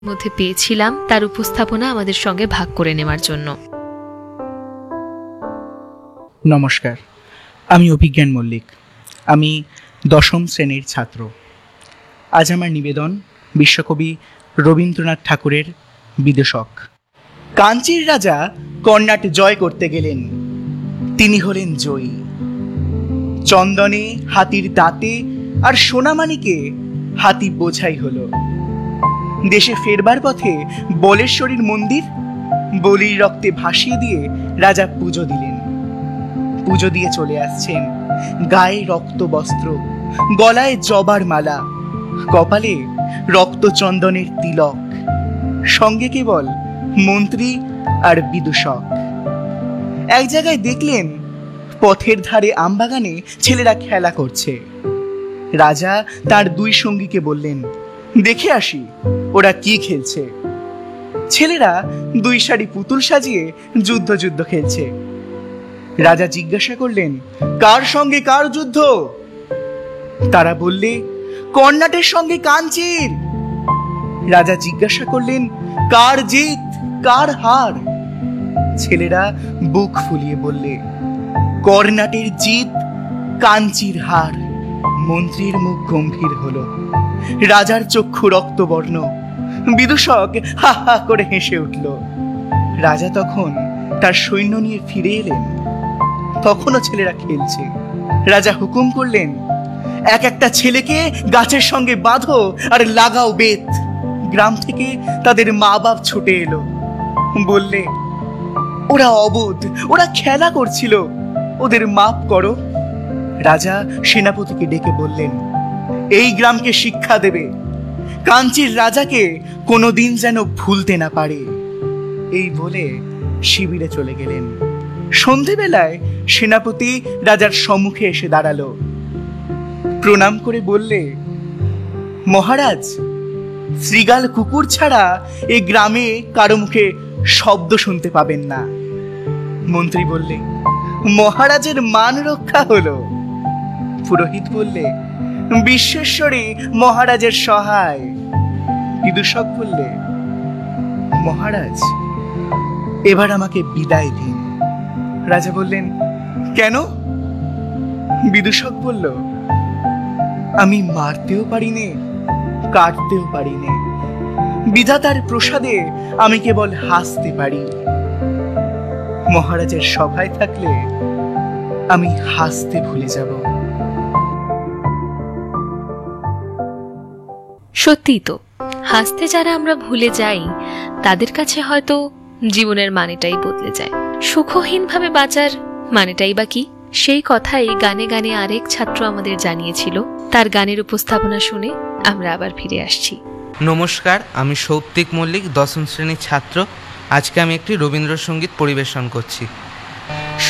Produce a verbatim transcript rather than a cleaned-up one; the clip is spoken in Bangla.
মধ্যে পেয়েছিলাম তার উপস্থাপনা আমাদের সঙ্গে ভাগ করে নেওয়ার জন্য। নমস্কার, আমি অভিজ্ঞান মল্লিক। আমি দশম শ্রেণীর ছাত্র। আজ আমার নিবেদন বিশ্বকবি রবীন্দ্রনাথ ঠাকুরের বিদূষক। কাঞ্চির রাজা কর্ণাট জয় করতে গেলেন। তিনি হলেন জয়ী। চন্দনে, হাতির দাঁতে আর সোনামানিকে হাতি বোঝাই হলো। দেশে ফেরবার পথে বলেশ্বরীর মন্দির বলির রক্তে ভাসিয়ে দিয়ে রাজা পুজো দিলেন। পুজো দিয়ে চলে আসছেন, গায়ে রক্ত বস্ত্র, গলায় জবার মালা, কপালে রক্ত চন্দনের তিলক, সঙ্গে কেবল মন্ত্রী আর বিদূষক। এক জায়গায় দেখলেন পথের ধারে আমবাগানে ছেলেরা খেলা করছে। রাজা তার দুই সঙ্গীকে বললেন, দেখে আসি ওরা কি খেলছে। ছেলেরা দুই সারি পুতুল সাজিয়ে যুদ্ধ যুদ্ধ খেলছে। রাজা জিজ্ঞাসা করলেন, কার সঙ্গে কার যুদ্ধ? তারা বললে, কর্ণাটের সঙ্গে কাঞ্চির। রাজা জিজ্ঞাসা করলেন, কার জিত কার হার? ছেলেরা বুক ফুলিয়ে বললে, কর্ণাটের জিত, কাঞ্চির হার। মন্ত্রীর মুখ গম্ভীর হলো, রাজার চক্ষু রক্তবর্ণ। বিদূষক হা হা করে হেসে উঠল। রাজা তখন তার সৈন্য নিয়ে ফিরে এলেন। তখনও ছেলেরা খেলছে। রাজা হুকুম করলেন, এক একটা ছেলেকে গাছের সঙ্গে বাঁধো আর লাগাও বেত। গ্রাম থেকে তাদের মা বাপ ছুটে এলো, বললে, ওরা অবোধ, ওরা খেলা করছিল, ওদের মাপ করো। রাজা সেনাপতিকে ডেকে বললেন, এই গ্রামকে শিক্ষা দেবে, কাঞ্চির রাজাকে কোনোদিন যেন ভুলতে না পারে। এই বলে শিবিরে চলে গেলেন। সন্ধেবেলায় সেনাপতি রাজার সম্মুখে এসে দাঁড়ালো। প্রণাম করে বললে, মহারাজ, শ্রীগাল কুকুর ছাড়া এই গ্রামে কারো মুখে শব্দ শুনতে পাবেন না। মন্ত্রী বললে, মহারাজের মান রক্ষা হলো। পুরোহিত বললে, বিশ্বেশ্বরী মহারাজের সহায়। বিদূষক বললে, মহারাজ, এবার আমাকে বিদায় দিন। রাজা বললেন, কেন? বিদূষক বলল, আমি মারতেও পারি নে, কাটতেও পারি নে। বিধাতার প্রসাদে আমি কেবল হাসতে পারি। মহারাজের সভায় থাকলে আমি হাসতে ভুলে যাব। সত্যিই তো, হাসতে যারা আমরা ভুলে যাই তাদের কাছে হয়তো জীবনের মানেটাই বদলে যায়। সুখহীনভাবে বাঁচার মানেটাই বা কি? সেই কথাই গানে গানে আরেক ছাত্র আমাদের জানিয়েছিল। তার গানের উপস্থাপনা শুনে আমরা আবার ফিরে আসছি। নমস্কার, আমি সৌপ্তিক মল্লিক, দশম শ্রেণীর ছাত্র। আজকে আমি একটি রবীন্দ্রসঙ্গীত পরিবেশন করছি।